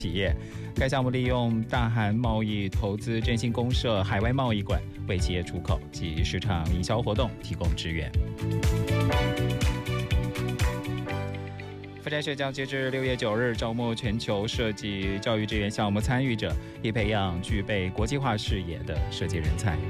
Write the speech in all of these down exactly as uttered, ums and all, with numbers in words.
企业。该项目利用大韩贸易投资振兴公社海外贸易馆，为企业出口及市场营销活动提供支援。富山社将截至六月九日招募全球设计教育支援项目参与者，以培养具备国际化视野的设计人才。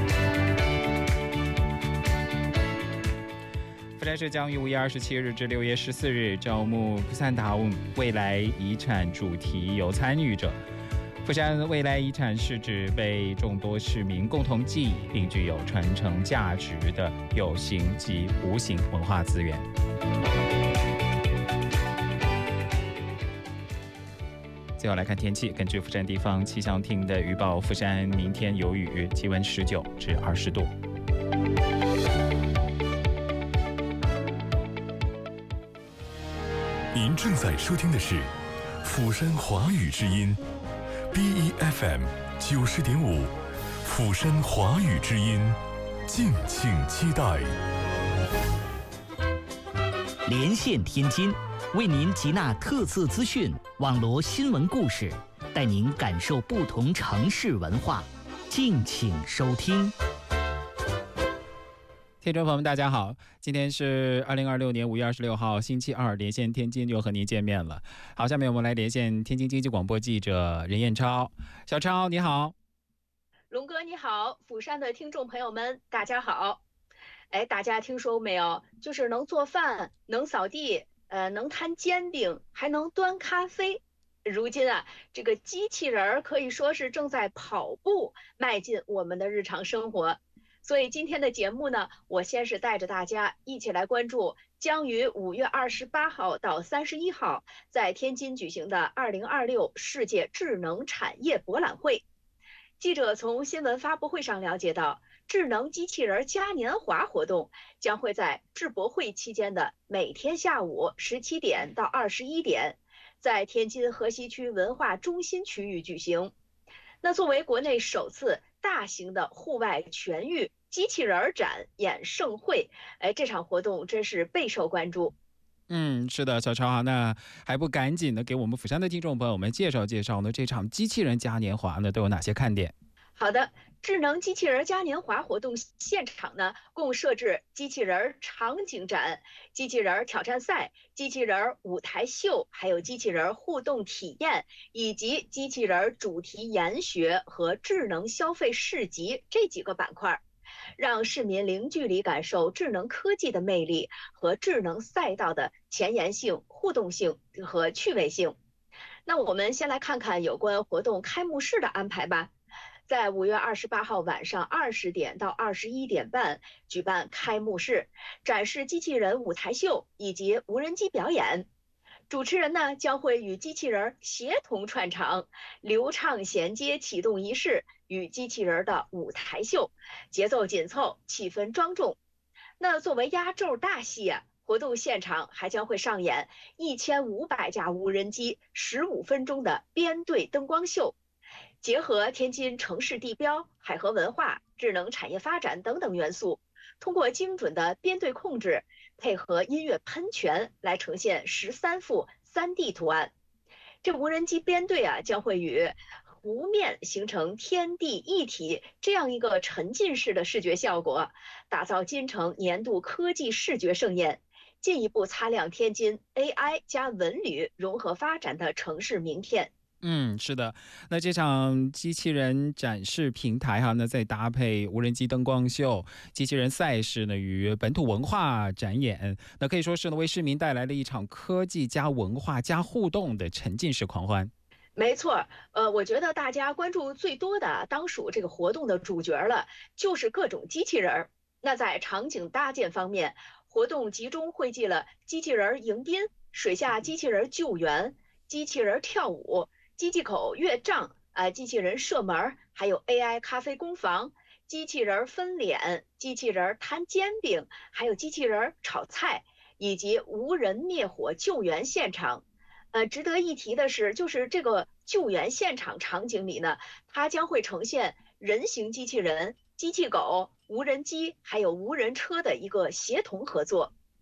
富山社将于五月二十七日至六月十四日招募釜山다음未来遗产主题游参与者。釜山未来遗产是指被众多市民共同记忆并具有传承价值的有形及无形文化资源。最后来看天气，根据釜山地方气象厅的预报，釜山明天有雨，气温十九至二十度。 您正在收听的是釜山华语之音 B E F M 九十点五，釜山华语之音，敬请期待。 连线天津，为您集纳特色资讯、网罗新闻故事，带您感受不同城市文化。敬请收听。 听众朋友们，大家好，今天是二零二六年五月二十六号，星期二，连线天津又和您见面了。好，下面我们来连线天津经济广播记者任彦超。小超，你好。 龙哥你好，釜山的听众朋友们，大家好。哎，大家听说没有？就是能做饭，能扫地，呃，能摊煎饼，还能端咖啡。如今啊，这个机器人可以说是正在跑步迈进我们的日常生活。所以今天的节目呢，我先是带着大家一起来关注将于五月二十八号到三十一号在天津举行的二零二六世界智能产业博览会。记者从新闻发布会上了解到，智能机器人嘉年华活动将会在智博会期间的每天下午十七点到二十一点，在天津河西区文化中心区域举行。那作为国内首次大型的户外全域机器人展演盛会，哎，这场活动真是备受关注。 嗯，是的，小超啊，那还不赶紧的给我们釜山的听众朋友们介绍介绍呢？这场机器人嘉年华呢都有哪些看点？ 好的，智能机器人嘉年华活动现场呢，共设置机器人场景展、机器人挑战赛、机器人舞台秀，还有机器人互动体验，以及机器人主题研学和智能消费市集这几个板块，让市民零距离感受智能科技的魅力和智能赛道的前沿性、互动性和趣味性。那我们先来看看有关活动开幕式的安排吧。在五月二十八号晚上二十点到二十一点半举办开幕式，展示机器人舞台秀以及无人机表演。主持人呢将会与机器人协同串场，流畅衔接启动仪式与机器人的舞台秀，节奏紧凑，气氛庄重。那作为压轴大戏啊，活动现场还将会上演一千五百架无人机十五分钟的编队灯光秀。结合天津城市地标、海河文化、智能产业发展等等元素，通过精准的编队控制，配合音乐喷泉来呈现十三幅 三 D 图案。这无人机编队啊，将会与湖面形成天地一体这样一个沉浸式的视觉效果，打造金城年度科技视觉盛宴，进一步擦亮天津 A I 加文旅融合发展的城市名片。 嗯，是的，那这场机器人展示平台哈，那再搭配无人机灯光秀、机器人赛事呢，与本土文化展演，那可以说是呢为市民带来了一场科技加文化加互动的沉浸式狂欢。 没错，呃，我觉得大家关注最多的当属这个活动的主角了，就是各种机器人。那在场景搭建方面，活动集中汇集了机器人迎宾、水下机器人救援、机器人跳舞、机器口越障，呃，机器人射门，还有 A I 咖啡工坊、机器人分脸、机器人摊煎饼，还有机器人炒菜，以及无人灭火救援现场。呃，值得一提的是，就是这个救援现场场景里呢，它将会呈现人形机器人、机器狗、无人机还有无人车的一个协同合作。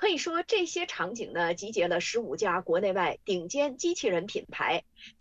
可以说，这些场景呢，集结了十五家国内外顶尖机器人品牌。